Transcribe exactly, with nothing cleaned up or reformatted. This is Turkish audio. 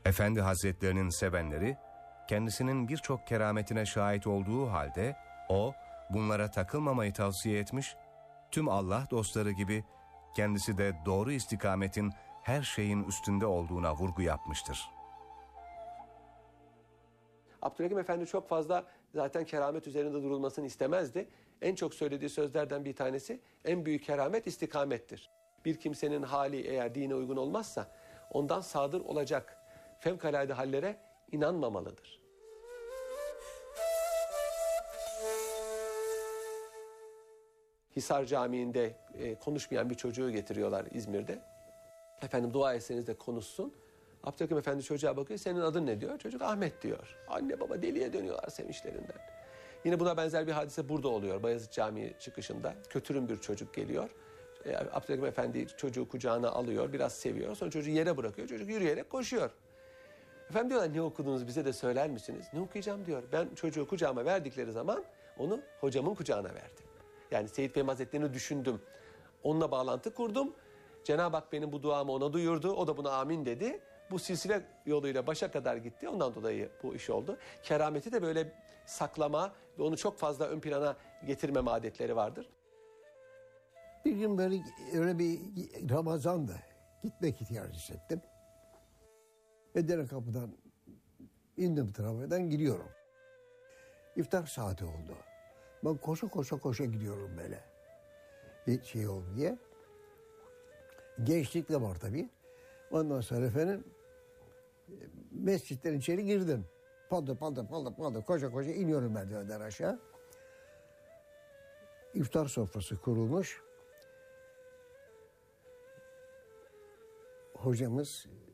Efendi Hazretlerinin sevenleri, kendisinin birçok kerametine şahit olduğu halde o bunlara takılmamayı tavsiye etmiş, tüm Allah dostları gibi kendisi de doğru istikametin her şeyin üstünde olduğuna vurgu yapmıştır. Abdülhakim Efendi çok fazla zaten keramet üzerinde durulmasını istemezdi. En çok söylediği sözlerden bir tanesi, en büyük keramet istikamettir. Bir kimsenin hali eğer dine uygun olmazsa ondan sadır olacak fevkalade hallere inanmamalıdır. Hisar Camii'nde e, konuşmayan bir çocuğu getiriyorlar İzmir'de. Efendim dua etseniz de konuşsun. Abdülhakim Efendi çocuğa bakıyor, senin adın ne diyor? Çocuk Ahmet diyor. Anne baba deliye dönüyorlar sevinçlerinden. Yine buna benzer bir hadise burada oluyor. Bayezid Camii çıkışında kötürüm bir çocuk geliyor. E, Abdülhakim Efendi çocuğu kucağına alıyor, biraz seviyor. Sonra çocuğu yere bırakıyor, çocuk yürüyerek koşuyor. Efendim diyorlar, ne okudunuz bize de söyler misiniz? Ne okuyacağım diyor. Ben çocuğu kucağıma verdikleri zaman onu hocamın kucağına verdim. Yani Seyyid Fehmi Hazretleri'ni düşündüm. Onunla bağlantı kurdum. Cenab-ı Hak benim bu duamı ona duyurdu. O da buna amin dedi. Bu silsile yoluyla başa kadar gitti. Ondan dolayı bu iş oldu. Kerameti de böyle saklama ve onu çok fazla ön plana getirmeme adetleri vardır. Bir gün böyle öyle bir Ramazan'dı. Gitmek ihtiyacı hissettim. Medine Kapı'dan indim, tramvaydan gidiyorum. İftar saati oldu. Ben koşa koşa koşa gidiyorum böyle. Bir şey oldu diye. Gençlik de var tabii. Ondan sonra efendim mescitlerin içeri girdim. Paldır paldır paldır paldır koşa koşa iniyorum merdivenden aşağı. İftar sofrası kurulmuş. Hocamız